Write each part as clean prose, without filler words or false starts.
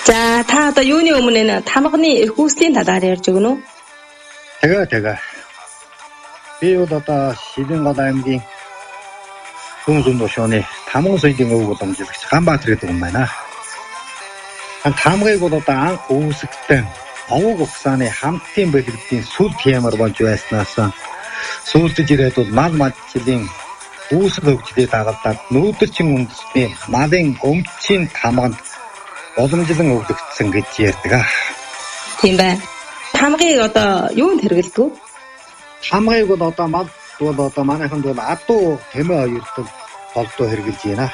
За та одоо юуны өмнө тамганы эрх үүслийн талаар ярьж өгнө үү? Тэгээ. Би бол одоо Шилэнгол аймгийн Сүнзүн тушууны тамган соёлын өв боломжлагч Ганбаатар гэдэг юм байна. Тамгыг бол одоо анх үүсгэхдээ овог угсааны хамтын бэлгэдийн сүл хямар болж байснаас сүүлдэж ирээд бол мал малчлалын үүсэл хөгжлийг дагалдаад нүүдэрчин үндэсний малын өмчийн тамганд боломжлон өвлөгдсөн гэж ярьдаг. Тийм байна. Тамгыг одоо юунд хэрэглэдэг вэ? Тамгыг бол одоо мал бол одоо манайханд бол адуу тэмээ хоёрт холдоо хэрэгжилж байна.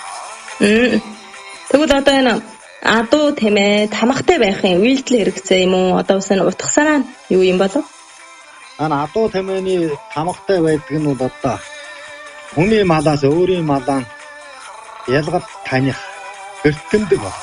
Тэгвэл одоо энэ адуу тэмээ тамгатай байхын үйлдэл хэрэгцээ юм уу? Одоо бас энэ утгасараа юу юм болов? Адуу тэмээний тамгатай байдаг нь бол одоо хүний малаас өөрийн малаа ялгаж таних эртэмдэг байна.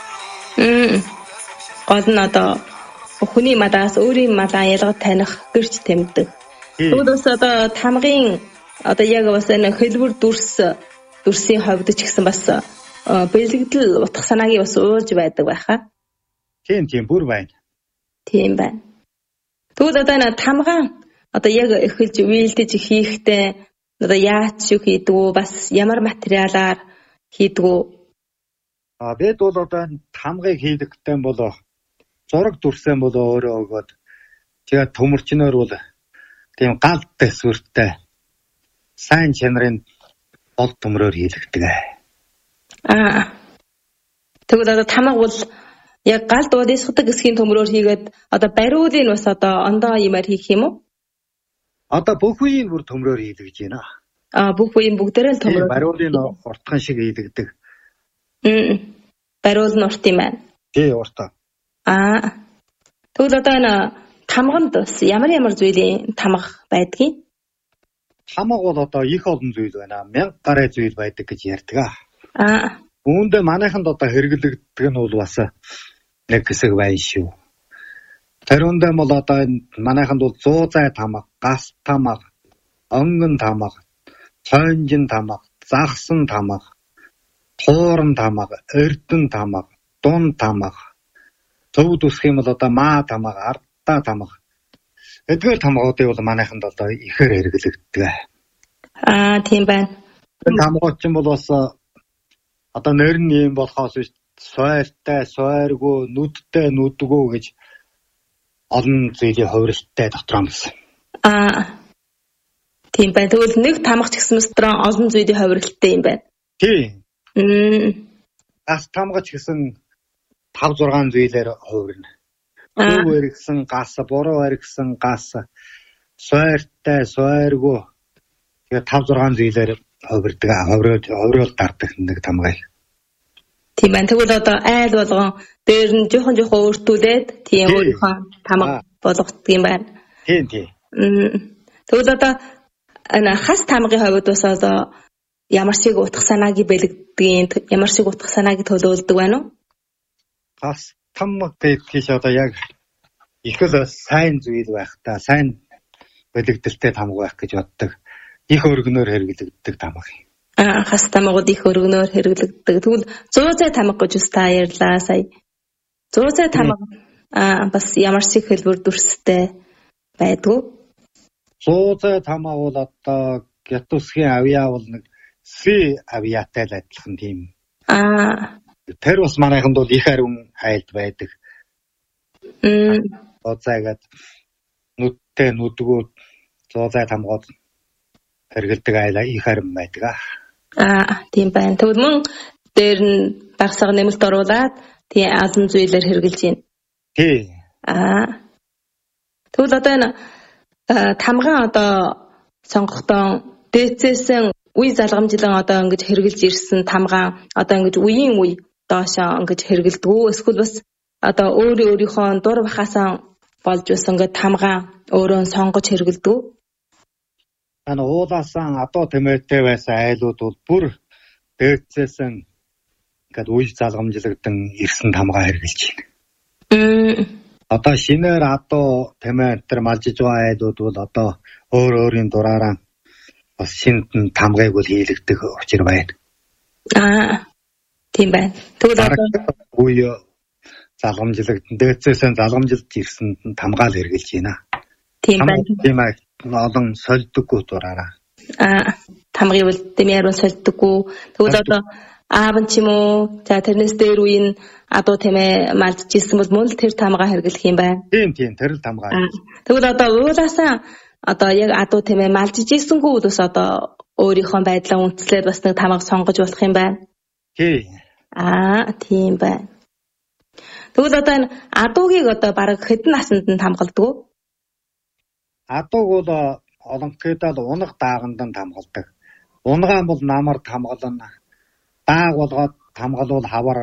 Гол нь одоо хүний малаас өөрийн малаа ялгаж таних гэрч тэмдэг. Тэгвэл бас одоо тамгын одоо яг бас энэ хэлбэр дүрсийн хувьд ч гэсэн бас бэлэгдэл утга санааг бас уурж байдаг байхаа. Тийм бүр байна. Тийм байна. Тэгвэл одоо энэ тамгаан одоо яг эхэлж үйлдэж хийхдээ одоо яаж хийдэг вэ? Бас ямар материалаар хийдэг вэ? Бид бол одоо тамгыг хийдэгтэй бол зураг дүрсэн бол өөрөө өгөөд тэгээд төмөрчнөр бол тийм гал дэсвэртэй сайн чанарын бол төмрөөр хийлэгдэг. Тэгвэл одоо тамга бол яг галд бодисгадаг хэсгийн төмрөөр хийгээд одоо бариулын бас одоо ондоо юмар хийх юм уу? Одоо бүх үеийн бүр төмрөөр хийлгэж байна. Бүх үеийн бүгдээрээ л төмрөөр. Бариулын уртхан шиг хийлэгдэг. Бариул нь урт юм байна. Тий, уртаа. Тэгвэл одоо энэ тамганд бас ямар зүйлийн тамга байдгийг? Тамга бол одоо их олон зүйл байна. 1000 гаруй зүйл байдаг гэж ярьдаг. Үүндээ манайханд одоо хэрэглэгддэг нь бол бас нэг хэсэг байна шүү. Тэрүүндээ бол одоо манайханд бол 100 зай тамга, гас тамга, онгон тамга, цонжин тамга, загсан тамга, тууран тамга, эрдэн тамга, дун тамга, төвд үсэх юм бол одоо маа тамга, ардаа тамга. Эдгээр тамгуудыг бол манайханд одоо ихээр хэрэглэгддэг. Тийм байна. Тамгууд ч юм бол бас одоо нэр нь юм болохоос биш сойртай, сойргүй, нүдтэй, нүдгүй гэж олон зүйлийн хувиралтай дотор юмсан. Тийм байна. Тэгвэл нэг тамга ч гэсэн дотор олон зүйлийн хувиралтай юм байна. Тийм. Гас тамга ч гэсэн 5-6 зүйлээр хувирна. Төв эргэсэн гас, буруу эргэсэн гас, сойртай, сойргүй тэгээ 5-6 зүйлээр хувирдаг. Хувируул дарддаг нэг тамгай. Тийм байна. Тэгвэл одоо айл болгон дээр нь жоохон өөртүүлээд тийм өөрийнхөө тамга болгодог юм байна. Тийм. Тэгвэл одоо энэ хас тамгын хувьд бас одоо ямар шиг утга санааг бэлэгддэг, ямар шиг утга санааг төлөөлдөг байна уу? Хас тамга гэдгийг одоо яг их л сайн зүйл байх та, сайн бэлэгдэлтэй тамга байх гэж боддог. Их өргөнөөр хэрэглэгддэг тамга. Хас тамгууд их өргөнөөр хэрэглэгддэг. Тэгвэл 100 зай тамга гэж та ярьлаа сая. 100 зай тамга бас ямар шиг хэлбэр дүрстэй байдгүй? 100 зай тамга бол одоо гятусгийн авьяа бол нэг С авьяатай л адилхан тийм. Тэр бас манайханд бол их ариун айлд байдаг. Зайгаад нүдтэй нүдгүү 100 зай тамгууд хэрэгэлдэг айлаа их ариун байдаг. Тийм байна. Тэгвэл мөн дээр нь багсаг нэмэлт оруулаад тийм олон зүйлээр хэрэгжилж байна. Тий. Тэгвэл одоо энэ тамгаан одоо сонгохдоо дээцээсэн үе залгамжлан одоо ингэж хэрэгжилж ирсэн тамгаан одоо ингэж үеийн үе доошоо ингэж хэрэгэлдэг үү? Эсвэл бас одоо өөрийнхөө дур бахаасаа болж байсан ингэ тамгаан өөрөө сонгож хэрэгэлдэг үү? Уулаасан адуу тэмээтэй байсан айлууд бол бүр дээцээсэн ингээд үе залгамжлагдан ирсэн тамгаа хэрэгжилж байна. Одоо шинээр адуу тэмээ энэ малжиж байгаа айлууд бол одоо өөрийн дураараа бас шинэ тамгыг бол хийлэгдэх учир байна. Тийм байна. Тэгвэл одоо үе залгамжлагдан дээдсээс залгамжилж ирсэн тамгаал хэрглэж байна. Тийм байна. Тийм олон сольдөггүй дураараа. Тамгын бол дэмээр сольдөггүй. Тэгвэл одоо аав нь ч юм уу за тэрнээс дээр үеийн адуу тэмээ малдж ирсэн бол мөн л тэр тамгаа хэрглэх юм байна. Тийм тэр л тамгаа. Тэгвэл одоо уулаасаа одоо яг адуу тэмээ малдж ирсэнгүй бол бас одоо өөрийнхөө байдлаа үндэслээд бас нэг тамга сонгож болох юм байна. Тийм байна. Тэгвэл одоо энэ адуугийг одоо бараг хэдэн наснд нь тамгалдаг? Адууг бол олонхийдөө унах дааганд нь тамгалдаг. Унгаан бол намар тамгална. Дааг болгоод тамгалвал хавар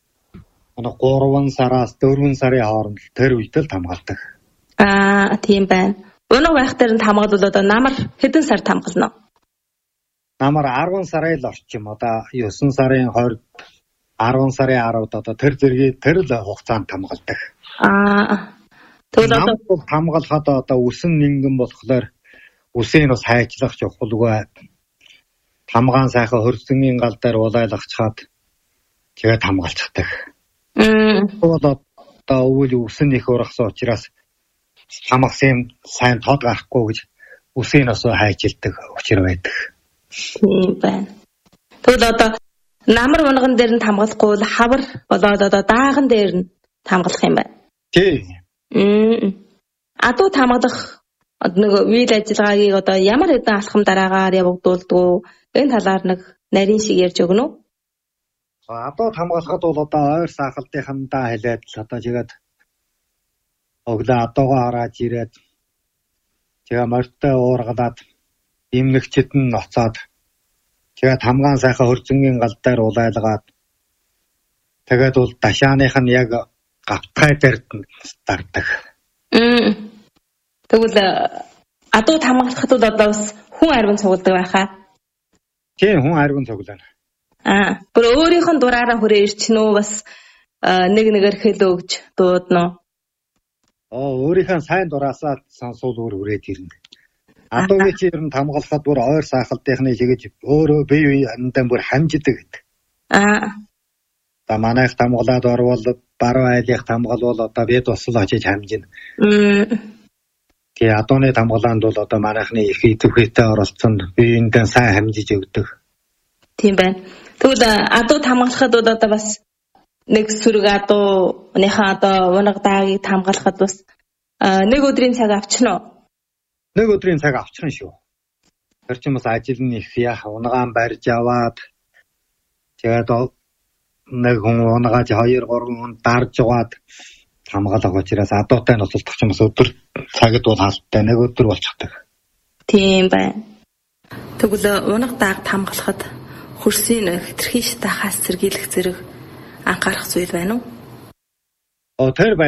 3 сараас 4 сарын хооронд тэр үед л тамгалдаг. Тийм байна. Унах байх дээр нь тамгалвал одоо намар хэдэн сар тамгална? Намар 10 сарын л орчим. Одоо 9 сарын 20 10 сарын 10-д одоо тэр зэргийг тэр л хугацаанд тамгалдаг. Тэгвэл одоо тамгалахад одоо үсэн нингэн болохоор үсийг бас хайчлах чухалгүй. Тамгаан сайхан хөрсөнгийн гал дээр улайлгачаад тэгээд тамгалцдаг. Одоо өвөл үсэн их ургасан учраас тамгасан сайн тод гарахгүй гэж үсийг бас хайчилдаг учир байдаг. Тийм байна. Тэгвэл одоо намар унган дээр нь тамгалахгүй бол хавар болоод одоо дааган дээр нь тамгалах юм байна. Тийм. Адуу тамгалах нэг үйл ажиллагаагийг одоо ямар хэдэн алхам дараагаар явагдуулдаг энэ талаар нэг нарийн шиг ярьж өгнө үү? Адуу тамгалахад бол одоо ойр сахалтынхандаа хэлээд л одоо тэгээд өглөө адуугаа хараад ирээд тэгээд морьтой уургалаад имнэгчэд нь ноцоод тэгээд хамгаан сайхан хөрзөнгийн гал дээр улайлгаад тэгээд бол дашааных нь яг гавтгай дээр дагдаг. Тэгвэл адуу тамгалахад бол одоо бас хүн арвин цугладаг байхаа. Тийм хүн арвин цуглана. Бүр өөрийнх нь дураараа хүрээ ирчихнэ үү бас нэг нэгээр хэл өгж дуудана уу? Өөрийнхөө сайн дураасаа сонсвол үрээд ирнэ. Адуугийн чи ер нь тамгалахад бүр ойр сахалтынхны чигэж өөрөө бие биендээ бүр хамждаг гэдэг. За манайх тамгалаад орвол баруун айлынх тамгалвал одоо бид усал очиж хамжина. Тэгээ адууны тамгалаанд бол одоо манайхны их идэвхтэй оролцсон биендээ сайн хамжиж өгдөг. Тийм байна. Тэгвэл адуу тамгалахад бол одоо бас нэг сүрэг адууныхаа одоо унаг даагийг тамгалахад бас нэг өдрийн цаг авчихна уу? Нэг өдрийн цаг авчихна шүү. Тэр чинь бас ажил нь их яах унагаан барьж аваад тэгээд нэг хүн унагааж 2-3 хүн дарж угаад тамгалах учраас адуутай нь усалдах ч юм бас өдөр цагт бол хаалттай нэг өдөр болчихдаг. Тийм байна. Тэгвэл унаг дааг тамгалахад хөрсийн хэтэрхий шатахаас сэргийлэх зэрэг анхаарах зүйл байна уу? Тэр